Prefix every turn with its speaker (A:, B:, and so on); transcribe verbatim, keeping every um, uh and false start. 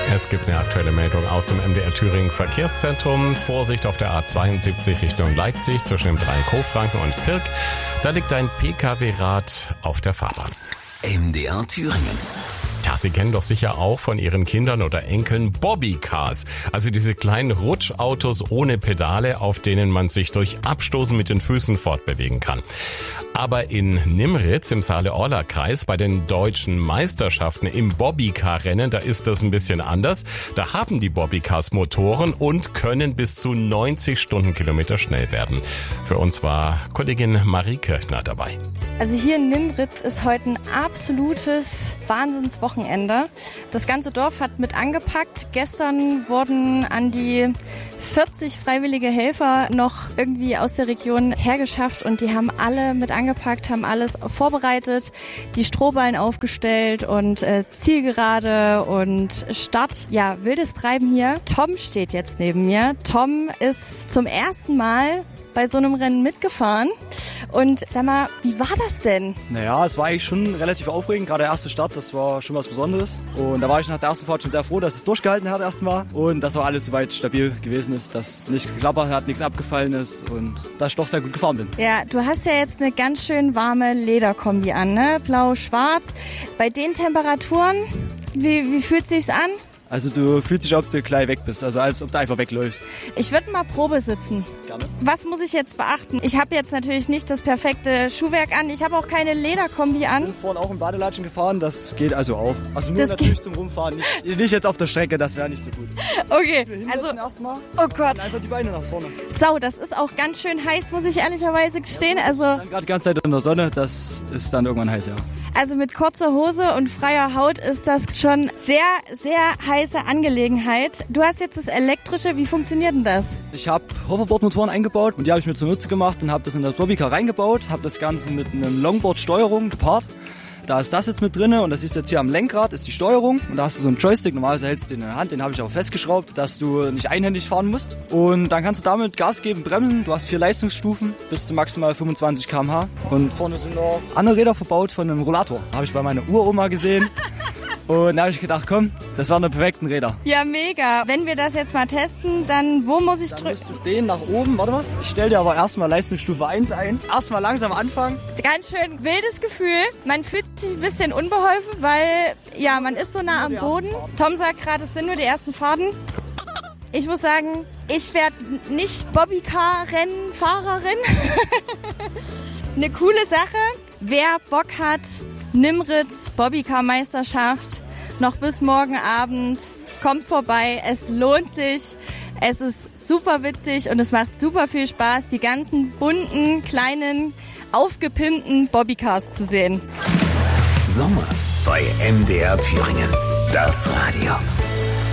A: Es gibt eine aktuelle Meldung aus dem M D R Thüringen Verkehrszentrum. Vorsicht auf der A zweiundsiebzig Richtung Leipzig zwischen dem Dreieck Hofranken und Pirk. Da liegt ein P K W-Rad auf der Fahrbahn.
B: M D R Thüringen.
A: Ja, Sie kennen doch sicher auch von Ihren Kindern oder Enkeln Bobbycars. Also diese kleinen Rutschautos ohne Pedale, auf denen man sich durch Abstoßen mit den Füßen fortbewegen kann. Aber in Nimritz im Saale-Orla-Kreis bei den deutschen Meisterschaften im Bobbycar-Rennen, da ist das ein bisschen anders. Da haben die Bobbycars Motoren und können bis zu neunzig Stundenkilometer schnell werden. Für uns war Kollegin Marie Kirchner dabei.
C: Also hier in Nimritz ist heute ein absolutes Wahnsinnswochenende. Das ganze Dorf hat mit angepackt. Gestern wurden an die vierzig freiwillige Helfer noch irgendwie aus der Region hergeschafft und die haben alle mit angepackt, haben alles vorbereitet, die Strohballen aufgestellt und äh, Zielgerade und Start. Ja, wildes Treiben hier. Tom steht jetzt neben mir. Tom ist zum ersten Mal bei so einem Rennen mitgefahren. Und sag mal, wie war das denn?
D: Naja, es war eigentlich schon relativ aufregend. Gerade der erste Start, das war schon was Besonderes. Und da war ich nach der ersten Fahrt schon sehr froh, dass es durchgehalten hat erstmal. Und dass auch alles soweit stabil gewesen ist, dass nichts geklappert hat, nichts abgefallen ist und dass ich doch sehr gut gefahren bin.
C: Ja, du hast ja jetzt eine ganz schön warme Lederkombi an, ne? Blau-schwarz. Bei den Temperaturen, wie, wie fühlt sich's an?
D: Also du fühlst dich, ob du gleich weg bist, also als ob du einfach wegläufst.
C: Ich würde mal Probe sitzen.
D: Gerne.
C: Was muss ich jetzt beachten? Ich habe jetzt natürlich nicht das perfekte Schuhwerk an. Ich habe auch keine Lederkombi an.
D: Ich bin vorhin auch in Badelatschen gefahren, das geht also auch. Also nur
C: das
D: natürlich
C: geht.
D: Zum Rumfahren, nicht, nicht jetzt auf der Strecke, das wäre nicht so gut.
C: Okay,
D: also
C: erstmal. Oh Gott.
D: Und einfach die Beine nach vorne.
C: Sau, das ist auch ganz schön heiß, muss ich ehrlicherweise gestehen.
D: Ja,
C: also
D: dann gerade die ganze Zeit in der Sonne, das ist dann irgendwann heiß, ja.
C: Also mit kurzer Hose und freier Haut ist das schon sehr, sehr heiße Angelegenheit. Du hast jetzt das Elektrische, wie funktioniert denn das?
D: Ich habe Hoverboard-Motoren eingebaut und die habe ich mir zunutze gemacht und habe das in das Bobbycar reingebaut, habe das Ganze mit einem Longboard-Steuerung gepaart. Da ist das jetzt mit drin und das ist jetzt hier am Lenkrad, ist die Steuerung. Und da hast du so einen Joystick, normalerweise hältst du den in der Hand, den habe ich aber festgeschraubt, dass du nicht einhändig fahren musst. Und dann kannst du damit Gas geben, bremsen. Du hast vier Leistungsstufen bis zu maximal fünfundzwanzig Kilometer pro Stunde. Und vorne sind noch andere Räder verbaut von einem Rollator. Habe ich bei meiner Uroma gesehen. Und da habe ich gedacht, komm, das waren die perfekten Räder.
C: Ja, mega. Wenn wir das jetzt mal testen, dann wo muss ich
D: drücken?
C: drücken?
D: Dann musst du den nach oben, warte mal. Ich stelle dir aber erstmal Leistungsstufe eins ein. Erstmal langsam anfangen.
C: Ganz schön wildes Gefühl. Man fühlt sich ein bisschen unbeholfen, weil ja, man ist so nah am Boden. Tom sagt gerade, es sind nur die ersten Fahrten. Ich muss sagen, ich werde nicht Bobbycar-Rennfahrerin. Eine coole Sache. Wer Bock hat, Nimritz Bobbycar-Meisterschaft, noch bis morgen Abend, kommt vorbei, es lohnt sich, es ist super witzig und es macht super viel Spaß, die ganzen bunten, kleinen, aufgepimpten Bobbycars zu sehen.
B: Sommer bei M D R Thüringen, das Radio.